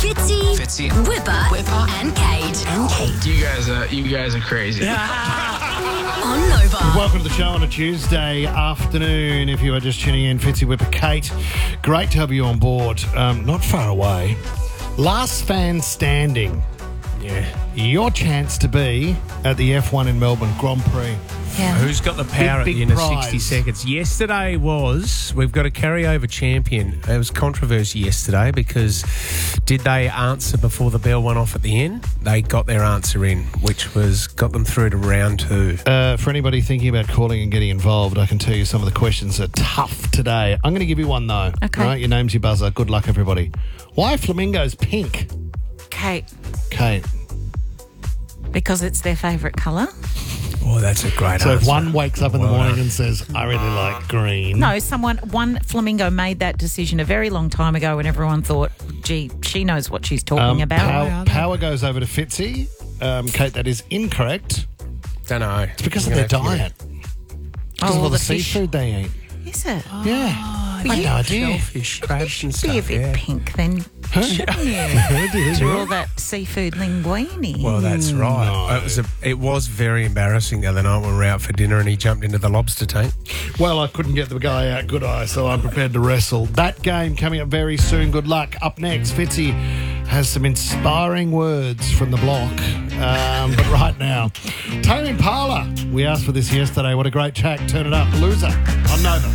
Fitzy, Whipper, and Kate. You guys are crazy. On Nova. Welcome to the show on a Tuesday afternoon. If you are just tuning in, Fitzy, Whipper, Kate, great to have you on board. Not far away. Last fan standing. Yeah. Your chance to be at the F1 in Melbourne Grand Prix. Yeah. Who's got the power Big at the end of prize. 60 seconds? Yesterday we've got a carryover champion. There was controversy yesterday because did they answer before the bell went off at the end? They got their answer in, which got them through to round 2. For anybody thinking about calling and getting involved, I can tell you some of the questions are tough today. I'm going to give you one, though. Okay. All right, your name's your buzzer. Good luck, everybody. Why are flamingos pink? Kate, Kate. because it's their favourite colour. Oh, that's a great So answer. if one wakes up in the morning and says, I really like green. No, one flamingo made that decision a very long time ago when everyone thought, gee, she knows what she's talking about. Power goes over to Fitzy. Kate, that is incorrect. Don't know. It's because of their diet. Because of all the fish. seafood they eat. Is it? Yeah. I had no idea. Shellfish, crabs and Be stuff. a bit yeah. pink then. To all that seafood linguine. Well, that's right. It was very embarrassing the other night when we were out for dinner and he jumped into the lobster tank. Well, I couldn't get the guy out, could I? So I'm prepared to wrestle. That game coming up very soon. Good luck. Up next, Fitzy has some inspiring words from the block. But right now, Tame Impala. We asked for this yesterday. What a great track. Turn it up. Loser on Nova.